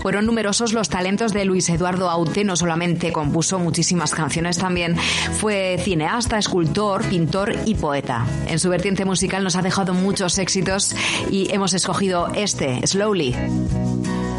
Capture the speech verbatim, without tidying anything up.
Fueron numerosos los talentos de Luis Eduardo Aute, no solamente compuso muchísimas canciones, también fue cineasta, escultor, pintor y poeta. En su vertiente musical nos ha dejado muchos éxitos y hemos escogido este, Slowly.